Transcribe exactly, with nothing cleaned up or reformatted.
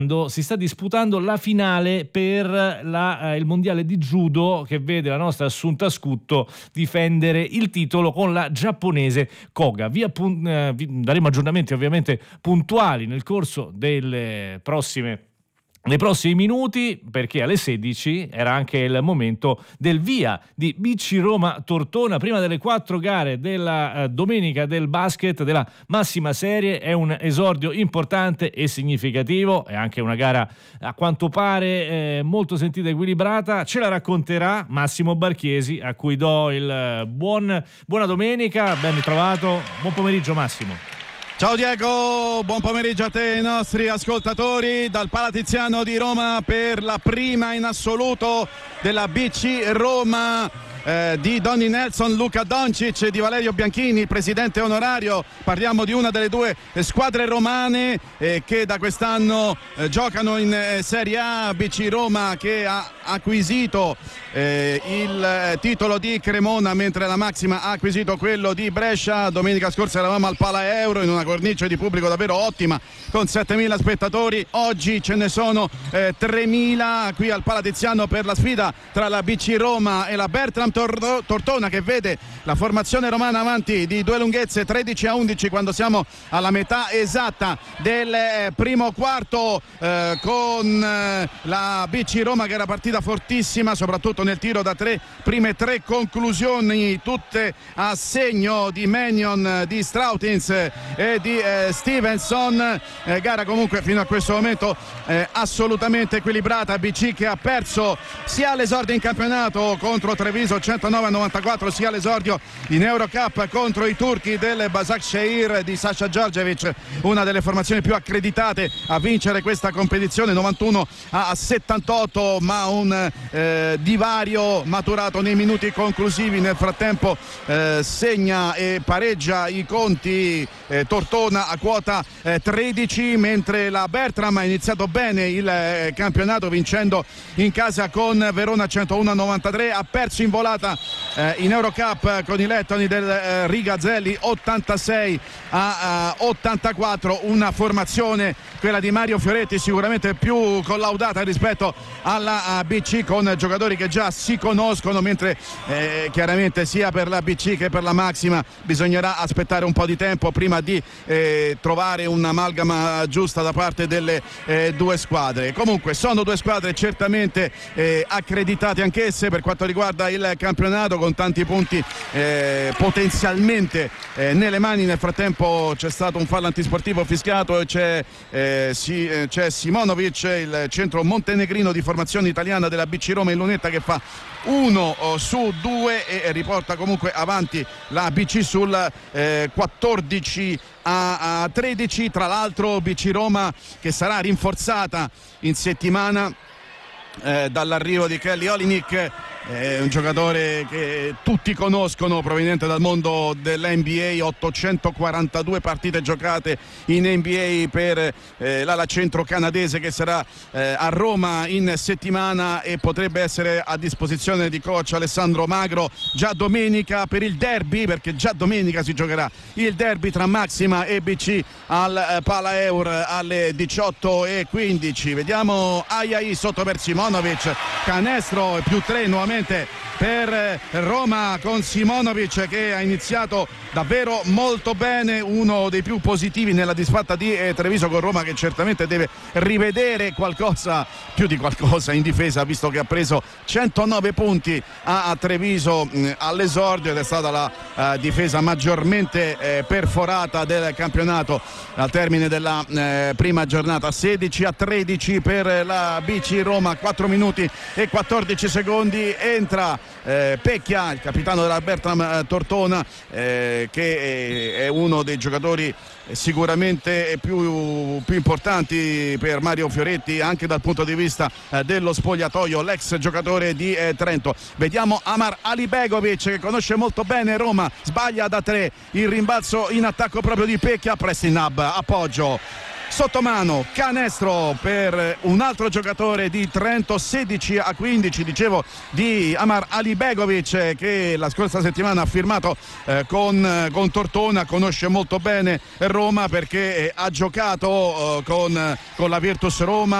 si sta disputando la finale per la, eh, il mondiale di judo, che vede la nostra Assunta Scutto difendere il titolo con la giapponese Koga. Vi, appun- eh, vi daremo aggiornamenti ovviamente puntuali nel corso delle prossime nei prossimi minuti, perché alle sedici era anche il momento del via di B C Roma Tortona, prima delle quattro gare della eh, domenica del basket della massima serie. È un esordio importante e significativo, è anche una gara a quanto pare eh, molto sentita e equilibrata. Ce la racconterà Massimo Barchiesi, a cui do il buon buona domenica, ben ritrovato, buon pomeriggio Massimo. Ciao Diego, buon pomeriggio a te e ai nostri ascoltatori dal Palatiziano di Roma per la prima in assoluto della B C Roma. Eh, di Donny Nelson, Luka Doncic e di Valerio Bianchini, presidente onorario. Parliamo di una delle due squadre romane eh, che da quest'anno eh, giocano in eh, Serie A. B C Roma che ha acquisito eh, il eh, titolo di Cremona, mentre la Maxima ha acquisito quello di Brescia. Domenica scorsa eravamo al Pala Euro in una cornice di pubblico davvero ottima con settemila spettatori. Oggi ce ne sono eh, tremila qui al Palatiziano per la sfida tra la B C Roma e la Bertram Tortona, che vede la formazione romana avanti di due lunghezze, tredici a undici, quando siamo alla metà esatta del eh, primo quarto, eh, con eh, la B C Roma che era partita fortissima soprattutto nel tiro da tre, prime tre conclusioni tutte a segno di Mannion, di Strautins e di eh, Stevenson. Eh, gara comunque fino a questo momento eh, assolutamente equilibrata. B C che ha perso sia all'esordio in campionato contro Treviso centonove a novantaquattro, sia l'esordio in Eurocup contro i turchi del Başakşehir di Sasha Djordjevic, una delle formazioni più accreditate a vincere questa competizione, novantuno a settantotto, ma un eh, divario maturato nei minuti conclusivi. Nel frattempo eh, segna e pareggia i conti eh, Tortona a quota eh, tredici, mentre la Bertram ha iniziato bene il eh, campionato vincendo in casa con Verona centouno a novantatré, ha perso in volata eh, in Eurocup con i lettoni del eh, Rigazzelli ottantasei a ottantaquattro, una formazione, quella di Mario Fioretti, sicuramente più collaudata rispetto alla uh, B C, con giocatori che già si conoscono, mentre eh, chiaramente sia per la B C che per la Maxima bisognerà aspettare un po' di tempo prima di eh, trovare un'amalgama giusta da parte delle eh, due squadre. Comunque sono due squadre certamente eh, accreditate anch'esse per quanto riguarda il campionato, con tanti punti eh, potenzialmente eh, nelle mani. Nel frattempo c'è stato un fallo antisportivo fischiato e c'è, eh, si, eh, c'è Simonovic, il centro montenegrino di formazione italiana della B C Roma in lunetta, che fa uno su due e riporta comunque avanti la B C sul eh, quattordici a tredici. Tra l'altro B C Roma che sarà rinforzata in settimana eh, dall'arrivo di Kelly Olynyk, è un giocatore che tutti conoscono, proveniente dal mondo dell'N B A, ottocentoquarantadue partite giocate in N B A per eh, l'ala centro canadese, che sarà eh, a Roma in settimana e potrebbe essere a disposizione di coach Alessandro Magro già domenica per il derby, perché già domenica si giocherà il derby tra Maxima e B C al eh, Pala Eur alle diciotto e quindici. Vediamo Ajai sotto per Simonovic, canestro e più tre nuovamente per Roma con Simonovic, che ha iniziato davvero molto bene, uno dei più positivi nella disfatta di eh, Treviso con Roma, che certamente deve rivedere qualcosa, più di qualcosa in difesa, visto che ha preso centonove punti a, a Treviso mh, all'esordio, ed è stata la uh, difesa maggiormente eh, perforata del campionato al termine della eh, prima giornata. Sedici a tredici per la B C Roma, quattro minuti e quattordici secondi. Entra eh, Pecchia, il capitano della Bertram eh, Tortona, eh, che è, è uno dei giocatori sicuramente più, più importanti per Mario Fioretti anche dal punto di vista eh, dello spogliatoio, l'ex giocatore di eh, Trento. Vediamo Amar Alibegovic, che conosce molto bene Roma, sbaglia da tre, il rimbalzo in attacco proprio di Pecchia, press in hub, appoggio sottomano, canestro per un altro giocatore di Trento, sedici a quindici, dicevo, di Amar Alibegovic, che la scorsa settimana ha firmato eh, con, con Tortona, conosce molto bene Roma perché eh, ha giocato eh, con, con la Virtus Roma